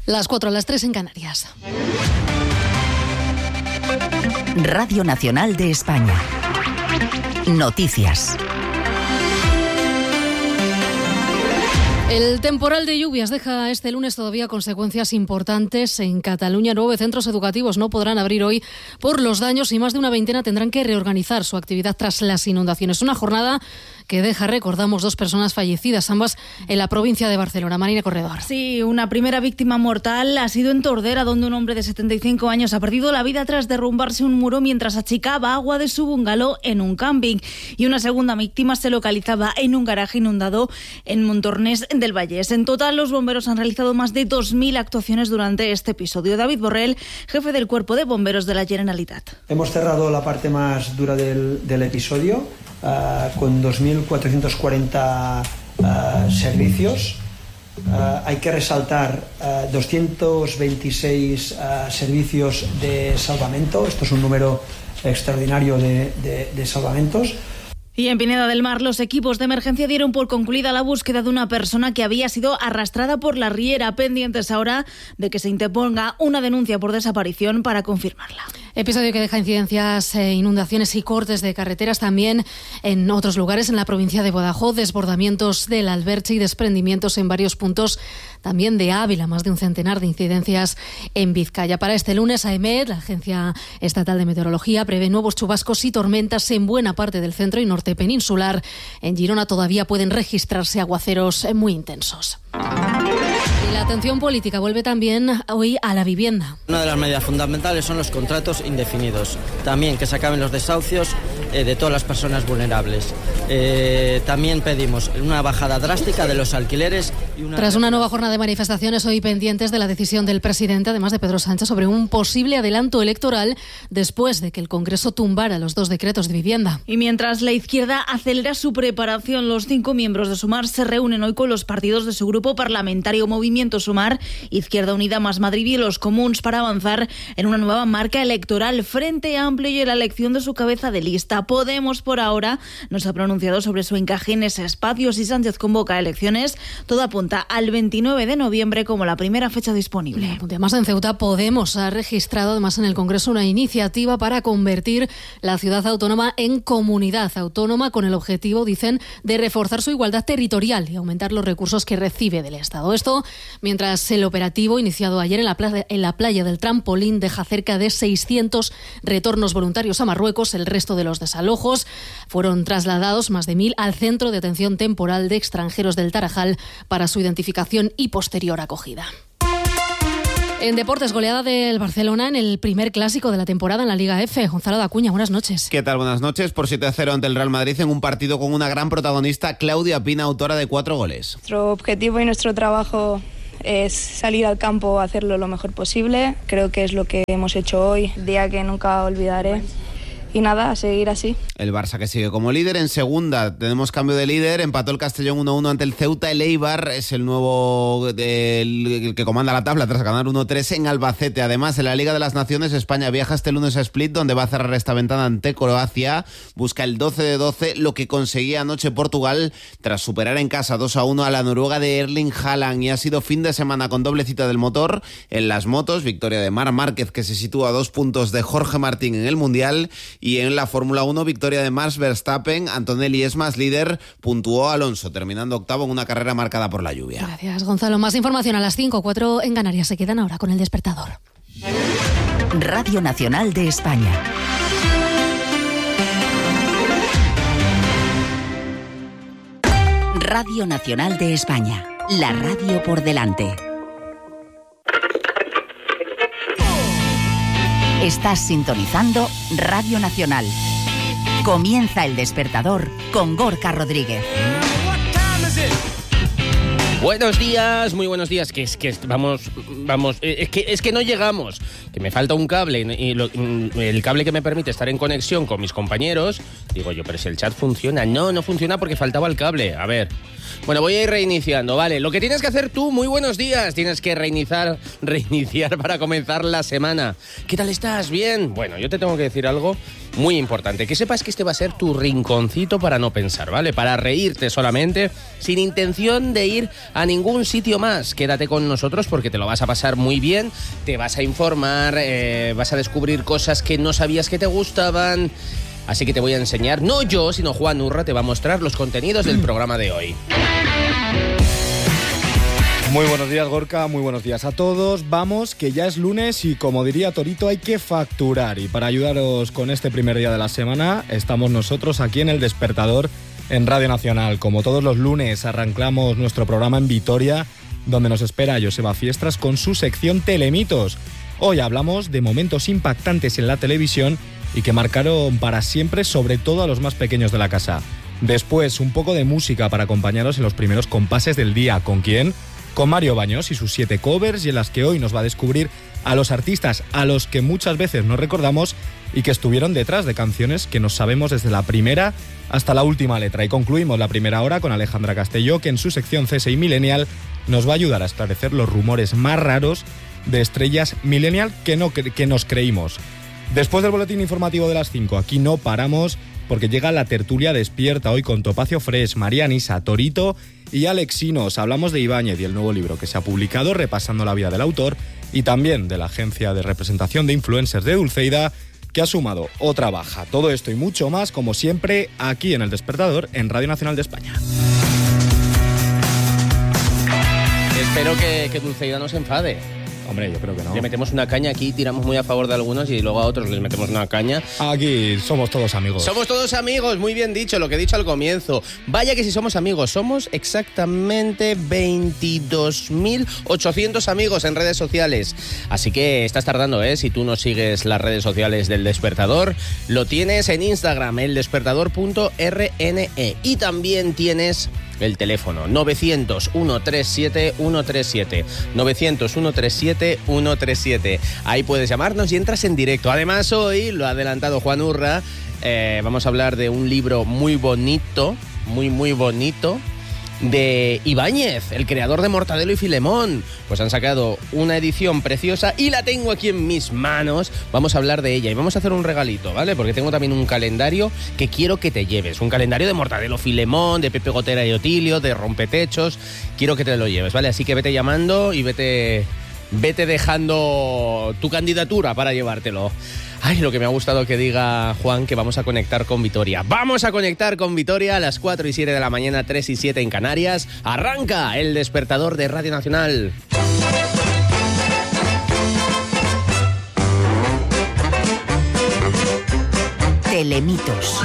Las 4, las 3 en Canarias. Radio Nacional de España. Noticias. El temporal de lluvias deja este lunes todavía consecuencias importantes en Cataluña. 9 centros educativos no podrán abrir hoy por los daños y más de una veintena tendrán que reorganizar su actividad tras las inundaciones. Una jornada que deja, recordamos, 2 personas fallecidas, ambas en la provincia de Barcelona. Marina Corredor. Sí, una primera víctima mortal ha sido en Tordera, donde un hombre de 75 años ha perdido la vida tras derrumbarse un muro mientras achicaba agua de su bungalow en un camping. Y una segunda víctima se localizaba en un garaje inundado en Montornès del Vallès. En total, los bomberos han realizado más de 2.000 actuaciones durante este episodio. David Borrell, jefe del Cuerpo de Bomberos de la Generalitat. Hemos cerrado la parte más dura del episodio con 2.440 servicios. Hay que resaltar 226 servicios de salvamento. Esto es un número extraordinario de salvamentos. Y en Pineda del Mar, los equipos de emergencia dieron por concluida la búsqueda de una persona que había sido arrastrada por la riera, pendientes ahora de que se interponga una denuncia por desaparición para confirmarla. Episodio que deja incidencias, inundaciones y cortes de carreteras también en otros lugares en la provincia de Badajoz, desbordamientos del Alberche y desprendimientos en varios puntos también de Ávila, más de un centenar de incidencias en Vizcaya. Para este lunes, AEMET, la Agencia Estatal de Meteorología, prevé nuevos chubascos y tormentas en buena parte del centro y norte peninsular. En Girona todavía pueden registrarse aguaceros muy intensos. Y la atención política vuelve también hoy a la vivienda. Una de las medidas fundamentales son los contratos indefinidos. También que se acaben los desahucios de todas las personas vulnerables. También pedimos una bajada drástica de los alquileres. Tras una nueva jornada de manifestaciones hoy pendientes de la decisión del presidente, además de Pedro Sánchez, sobre un posible adelanto electoral después de que el Congreso tumbara los 2 decretos de vivienda. Y mientras la izquierda acelera su preparación, los 5 miembros de Sumar se reúnen hoy con los partidos de su grupo parlamentario Movimiento Sumar, Izquierda Unida más Madrid y los Comuns para avanzar en una nueva marca electoral. Frente Amplio y en la elección de su cabeza de lista. Podemos por ahora no se ha pronunciado sobre su encaje en ese espacio. Si Sánchez convoca elecciones, todo apunta al 29 de noviembre como la primera fecha disponible. Además, en Ceuta, Podemos ha registrado además en el Congreso una iniciativa para convertir la ciudad autónoma en comunidad autónoma con el objetivo, dicen, de reforzar su igualdad territorial y aumentar los recursos que recibe del Estado. Esto mientras el operativo iniciado ayer en la playa del Trampolín deja cerca de 600 retornos voluntarios a Marruecos. El resto de los desalojos fueron trasladados, más de 1.000, al Centro de Atención Temporal de Extranjeros del Tarajal para su identificación y posterior acogida. En deportes, goleada del Barcelona en el primer clásico de la temporada en la Liga F. Gonzalo Dacuña, buenas noches. ¿Qué tal? Buenas noches. Por 7-0 ante el Real Madrid en un partido con una gran protagonista, Claudia Pina, autora de 4 goles. Nuestro objetivo y nuestro trabajo es salir al campo a hacerlo lo mejor posible. Creo que es lo que hemos hecho hoy, día que nunca olvidaré. Y nada, a seguir así. El Barça que sigue como líder. En segunda tenemos cambio de líder. Empató el Castellón 1-1 ante el Ceuta. El Eibar es el nuevo el que comanda la tabla tras ganar 1-3 en Albacete. Además, en la Liga de las Naciones, España viaja este lunes a Split, donde va a cerrar esta ventana ante Croacia. Busca el 12 de 12, lo que conseguía anoche Portugal tras superar en casa 2-1 a la Noruega de Erling Haaland. Y ha sido fin de semana con doble cita del motor. En las motos, victoria de Marc Márquez, que se sitúa a 2 puntos de Jorge Martín en el Mundial. Y en la Fórmula 1, victoria de Max Verstappen. Antonelli es más líder, puntuó Alonso, terminando octavo en una carrera marcada por la lluvia. Gracias, Gonzalo. Más información a las 5:04 en Canarias. Se quedan ahora con El Despertador. Radio Nacional de España. Radio Nacional de España. La radio por delante. Estás sintonizando Radio Nacional. Comienza El Despertador con Gorka Rodríguez. Buenos días, muy buenos días. Es que no llegamos. Que me falta un cable y el cable que me permite estar en conexión con mis compañeros. Digo yo, pero si el chat funciona. No funciona porque faltaba el cable. A ver. Bueno, voy a ir reiniciando, ¿vale? Lo que tienes que hacer tú, muy buenos días. Tienes que reiniciar para comenzar la semana. ¿Qué tal estás? ¿Bien? Bueno, yo te tengo que decir algo muy importante. Que sepas que este va a ser tu rinconcito para no pensar, ¿vale? Para reírte solamente, sin intención de ir a ningún sitio más. Quédate con nosotros porque te lo vas a pasar muy bien, te vas a informar, vas a descubrir cosas que no sabías que te gustaban. Así que te voy a enseñar, no yo, sino Juan Urra te va a mostrar los contenidos del programa de hoy. Muy buenos días, Gorka, muy buenos días a todos. Vamos, que ya es lunes y como diría Torito, hay que facturar. Y para ayudaros con este primer día de la semana, estamos nosotros aquí en El Despertador, en Radio Nacional. Como todos los lunes, arrancamos nuestro programa en Vitoria, donde nos espera Joseba Fiestras con su sección Telemitos. Hoy hablamos de momentos impactantes en la televisión y que marcaron para siempre, sobre todo a los más pequeños de la casa. Después, un poco de música para acompañaros en los primeros compases del día. ¿Con quién? Con Mario Baños y sus 7 covers, y en las que hoy nos va a descubrir a los artistas a los que muchas veces no recordamos y que estuvieron detrás de canciones que nos sabemos desde la primera hasta la última letra. Y concluimos la primera hora con Alejandra Castelló, que en su sección CSI Millennial nos va a ayudar a esclarecer los rumores más raros de estrellas millennial que nos creímos. Después del boletín informativo de las 5, aquí no paramos porque llega la tertulia despierta hoy con Topacio Fresh, María Nisa, Torito y Alexinos. Hablamos de Ibáñez y el nuevo libro que se ha publicado repasando la vida del autor y también de la agencia de representación de influencers de Dulceida que ha sumado otra baja. Todo esto y mucho más, como siempre, aquí en El Despertador, en Radio Nacional de España. Espero que Dulceida no se enfade. Hombre, yo creo que no. Le metemos una caña aquí, tiramos muy a favor de algunos y luego a otros les metemos una caña. Aquí somos todos amigos. Somos todos amigos, muy bien dicho, lo que he dicho al comienzo. Vaya que si somos amigos, somos exactamente 22.800 amigos en redes sociales. Así que estás tardando, ¿eh? Si tú no sigues las redes sociales del Despertador, lo tienes en Instagram, eldespertador.rne. Y también tienes el teléfono 900-137-137. 900-137-137. Ahí puedes llamarnos y entras en directo. Además, hoy, lo ha adelantado Juan Urra, vamos a hablar de un libro muy bonito, muy bonito, de Ibáñez, el creador de Mortadelo y Filemón. Pues han sacado una edición preciosa y la tengo aquí en mis manos. Vamos a hablar de ella y vamos a hacer un regalito, ¿vale? Porque tengo también un calendario que quiero que te lleves. Un calendario de Mortadelo, Filemón, de Pepe Gotera y Otilio, de Rompetechos. Quiero que te lo lleves, ¿vale? Así que vete llamando y vete dejando tu candidatura para llevártelo. Ay, lo que me ha gustado que diga Juan, que vamos a conectar con Vitoria. Vamos a conectar con Vitoria a las 4 y 7 de la mañana, 3 y 7 en Canarias. Arranca El Despertador de Radio Nacional. Telemitos.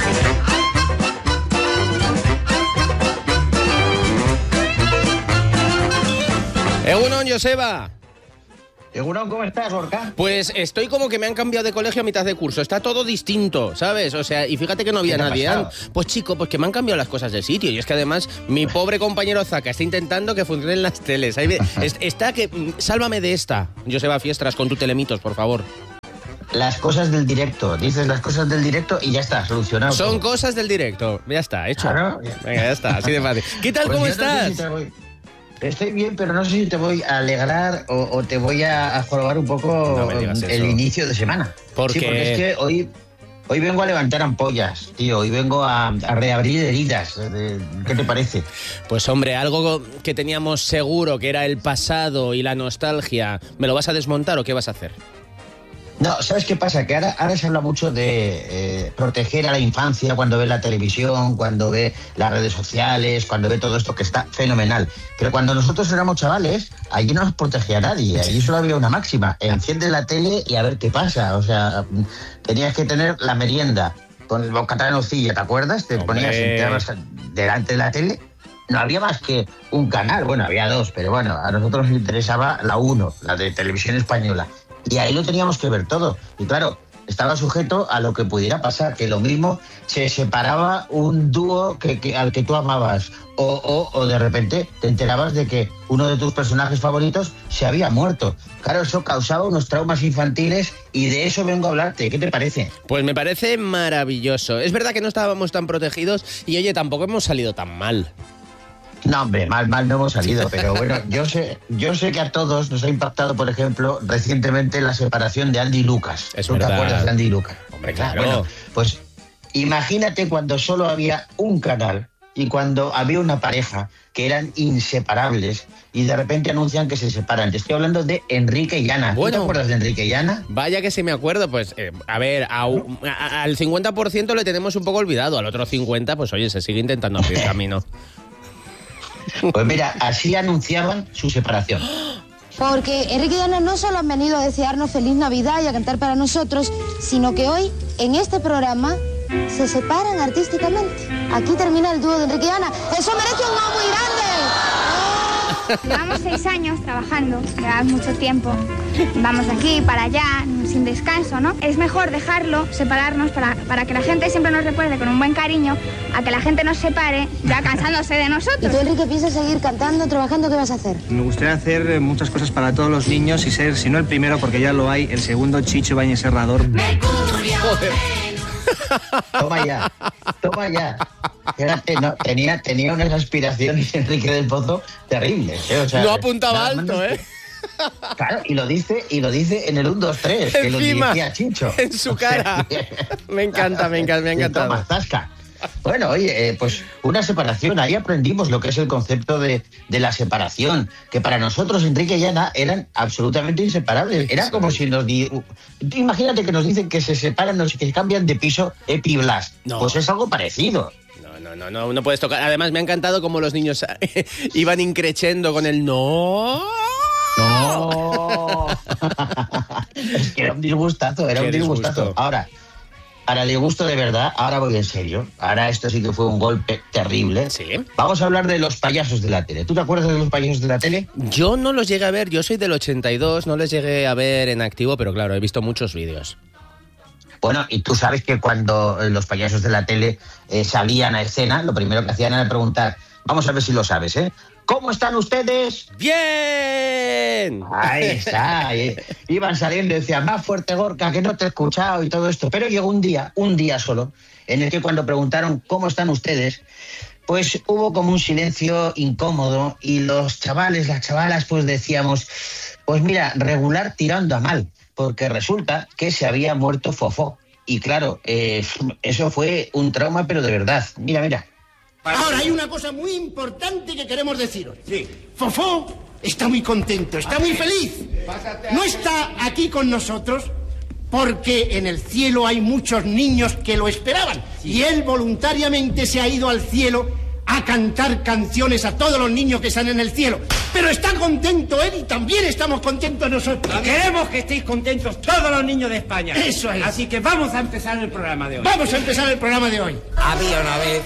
Egunon, Joseba. ¿Cómo estás, Gorka? Pues estoy como que me han cambiado de colegio a mitad de curso. Está todo distinto, ¿sabes? O sea, y fíjate que no había nadie. Pues chico, pues que me han cambiado las cosas de sitio. Y es que además mi pobre compañero Zaka está intentando que funcionen las teles. Está que... Sálvame de esta, Joseba Fiestras, con tu Telemitos, por favor. Las cosas del directo. Dices las cosas del directo y ya está, solucionado. Son cosas del directo. Ya está, hecho. Claro. Venga, ya está, así de fácil. ¿Qué tal, cómo estás? Estoy bien, pero no sé si te voy a alegrar o te voy a jorobar un poco el inicio de semana. ¿Por qué? Sí, porque es que hoy vengo a levantar ampollas, tío. Hoy vengo a reabrir heridas. ¿Qué te parece? Pues hombre, algo que teníamos seguro que era el pasado y la nostalgia, ¿me lo vas a desmontar o qué vas a hacer? No, ¿sabes qué pasa? Que ahora se habla mucho de proteger a la infancia cuando ve la televisión, cuando ve las redes sociales, cuando ve todo esto, que está fenomenal. Pero cuando nosotros éramos chavales, allí no nos protegía nadie. Allí solo había una máxima: enciende la tele y a ver qué pasa. O sea, tenías que tener la merienda con el bocata de nocilla, ¿te acuerdas? Te ponías delante de la tele. No había más que un canal. Bueno, había dos, pero bueno, a nosotros nos interesaba la 1, la de Televisión Española. Y ahí lo teníamos que ver todo. Y claro, estaba sujeto a lo que pudiera pasar, que lo mismo se separaba un dúo al que tú amabas o de repente te enterabas de que uno de tus personajes favoritos se había muerto. Claro, eso causaba unos traumas infantiles y de eso vengo a hablarte. ¿Qué te parece? Pues me parece maravilloso. Es verdad que no estábamos tan protegidos y oye, tampoco hemos salido tan mal. No, hombre, mal no hemos salido, pero bueno, yo sé que a todos nos ha impactado, por ejemplo, recientemente la separación de Andy y Lucas. Es ¿Tú verdad. te acuerdas de Andy y Lucas? Hombre, claro. Bueno, pues imagínate cuando solo había un canal y cuando había una pareja que eran inseparables y de repente anuncian que se separan. Te estoy hablando de Enrique y Ana. Bueno, ¿Tú te acuerdas de Enrique y Ana? Vaya que sí me acuerdo, pues, a ver, al 50% le tenemos un poco olvidado, al otro 50%, pues oye, se sigue intentando abrir camino. Pues mira, así anunciaban su separación. Porque Enrique y Ana no solo han venido a desearnos feliz Navidad y a cantar para nosotros, sino que hoy, en este programa, se separan artísticamente. Aquí termina el dúo de Enrique y Ana. ¡Eso merece un no muy grande! Llevamos 6 años trabajando, llevamos mucho tiempo. Vamos de aquí para allá, sin descanso, ¿no? Es mejor dejarlo, separarnos, para que la gente siempre nos recuerde con un buen cariño, a que la gente nos separe, ya cansándose de nosotros. ¿Y tú, Enrique, piensas seguir cantando, trabajando? ¿Qué vas a hacer? Me gustaría hacer muchas cosas para todos los niños y ser, si no el primero, porque ya lo hay, el segundo Chicho Ibáñez Serrador. Joder. Toma ya, toma ya. Fíjate, no, tenía unas aspiraciones Enrique del Pozo terribles. O sea, no apuntaba alto, ¿eh? Claro, y lo dice en el 1, 2, 3, que lo dirigía Chicho. En su cara. Me encanta, me ha encantado. Toma, tasca. Bueno, oye, pues una separación, ahí aprendimos lo que es el concepto de la separación, que para nosotros Enrique y Ana eran absolutamente inseparables. Era como si imagínate que nos dicen que se separan, que se cambian de piso Epi Blas. No. Pues es algo parecido. No puedes tocar. Además me ha encantado cómo los niños iban increchendo con el no. Es que era un disgustazo, un disgustazo. Ahora, para el disgusto de verdad, ahora voy en serio. Ahora esto sí que fue un golpe terrible. Sí. Vamos a hablar de los payasos de la tele. ¿Tú te acuerdas de los payasos de la tele? Yo no los llegué a ver, yo soy del 82, no les llegué a ver en activo, pero claro, he visto muchos vídeos. Bueno, y tú sabes que cuando los payasos de la tele salían a escena, lo primero que hacían era preguntar, vamos a ver si lo sabes, ¿eh? ¿Cómo están ustedes? ¡Bien! Ahí está. Iban saliendo y decían, más fuerte, Gorka, que no te he escuchado y todo esto. Pero llegó un día solo, en el que cuando preguntaron ¿cómo están ustedes?, pues hubo como un silencio incómodo y los chavales, las chavalas, pues decíamos, pues mira, regular tirando a mal, porque resulta que se había muerto Fofó. Y claro, eso fue un trauma, pero de verdad. Mira. Ahora, hay una cosa muy importante que queremos deciros. Sí. Fofó está muy contento, está muy feliz. No está aquí con nosotros porque en el cielo hay muchos niños que lo esperaban. Sí. Y él voluntariamente se ha ido al cielo a cantar canciones a todos los niños que están en el cielo. Pero está contento él y también estamos contentos nosotros. Queremos que estéis contentos todos los niños de España. Eso es. Así que vamos a empezar el programa de hoy. Vamos a empezar el programa de hoy. Había una vez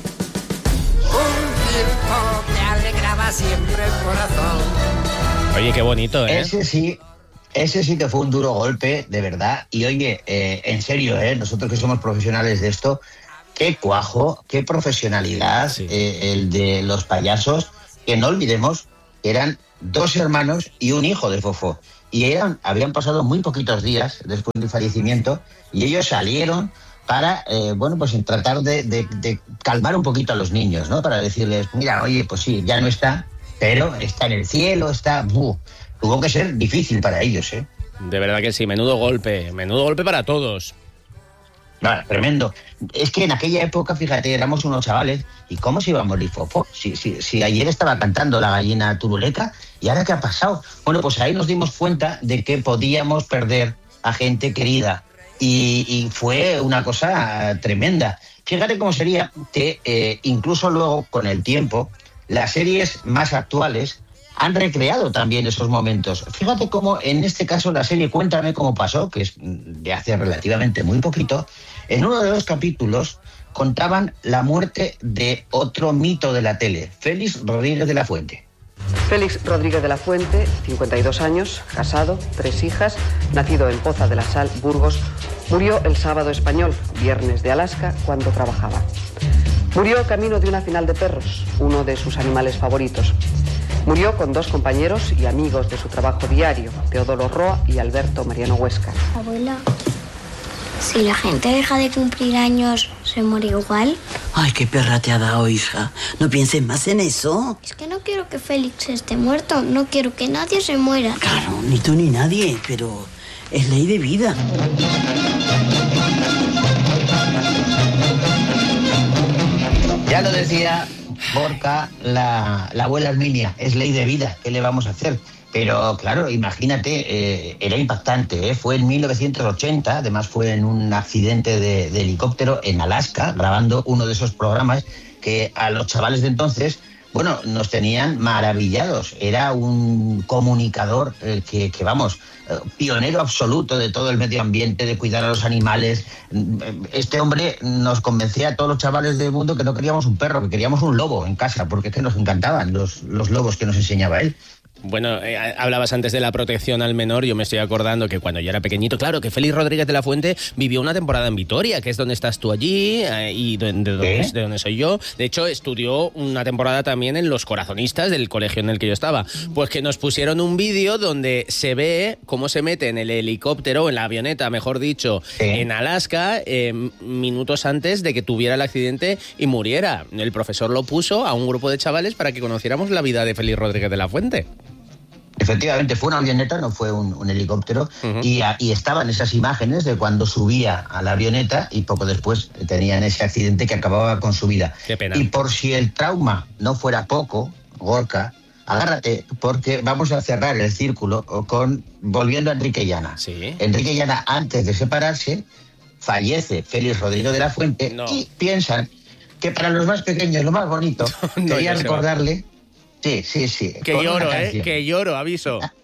un circo que alegraba siempre el corazón. Oye, qué bonito, ¿eh? Ese sí que fue un duro golpe, de verdad. Y oye, en serio, nosotros que somos profesionales de esto, qué cuajo, qué profesionalidad, sí. El de los payasos, que no olvidemos que eran 2 hermanos y un hijo de Fofó. Y habían pasado muy poquitos días después del fallecimiento y ellos salieron para, pues tratar de calmar un poquito a los niños, ¿no? Para decirles, mira, oye, pues sí, ya no está, pero está en el cielo, está... Tuvo que ser difícil para ellos, ¿eh? De verdad que sí, menudo golpe para todos. Vale, tremendo. Es que en aquella época, fíjate, éramos unos chavales, ¿y cómo se iba a morir Fofó? Si ayer estaba cantando la gallina turuleca, ¿y ahora qué ha pasado? Bueno, pues ahí nos dimos cuenta de que podíamos perder a gente querida. Y fue una cosa tremenda. Fíjate cómo sería que incluso luego, con el tiempo, las series más actuales han recreado también esos momentos. Fíjate cómo en este caso la serie Cuéntame cómo pasó, que es de hace relativamente muy poquito, en uno de los capítulos contaban la muerte de otro mito de la tele, Félix Rodríguez de la Fuente. Félix Rodríguez de la Fuente, 52 años, casado, 3 hijas, nacido en Poza de la Sal, Burgos, murió el sábado español, viernes de Alaska, cuando trabajaba. Murió camino de una final de perros, uno de sus animales favoritos. Murió con 2 compañeros y amigos de su trabajo diario, Teodoro Roa y Alberto Mariano Huesca. Abuela, si la gente deja de cumplir años, ¿se muere igual? Ay, qué perra te ha dado, hija. No pienses más en eso. Es que no quiero que Félix esté muerto. No quiero que nadie se muera. Claro, ni tú ni nadie, pero es ley de vida. Ya lo decía Gorka, la abuela Herminia, es ley de vida, ¿qué le vamos a hacer? Pero claro, imagínate, era impactante, fue en 1980, además fue en un accidente de helicóptero en Alaska, grabando uno de esos programas que a los chavales de entonces, bueno, nos tenían maravillados. Era un comunicador que vamos, pionero absoluto de todo el medio ambiente, de cuidar a los animales. Este hombre nos convencía a todos los chavales del mundo que no queríamos un perro, que queríamos un lobo en casa, porque es que nos encantaban los lobos que nos enseñaba él. Bueno, hablabas antes de la protección al menor. Yo me estoy acordando que cuando yo era pequeñito, claro, que Félix Rodríguez de la Fuente vivió una temporada en Vitoria, que es donde estás tú allí y de donde soy yo. De hecho, estudió una temporada también en Los Corazonistas, del colegio en el que yo estaba. Pues que nos pusieron un vídeo donde se ve cómo se mete en el helicóptero, en la avioneta, mejor dicho, en Alaska, minutos antes de que tuviera el accidente y muriera. El profesor lo puso a un grupo de chavales para que conociéramos la vida de Félix Rodríguez de la Fuente. Efectivamente, fue una avioneta, no fue un helicóptero, y estaban esas imágenes de cuando subía a la avioneta y poco después tenían ese accidente que acababa con su vida. Qué pena. Y por si el trauma no fuera poco, Gorka, agárrate, porque vamos a cerrar el círculo volviendo a Enrique Llana. Sí. Enrique Llana, antes de separarse, fallece Félix Rodríguez de la Fuente y piensan que para los más pequeños, lo más bonito, quería recordarle... Sí. Que lloro, que lloro, aviso.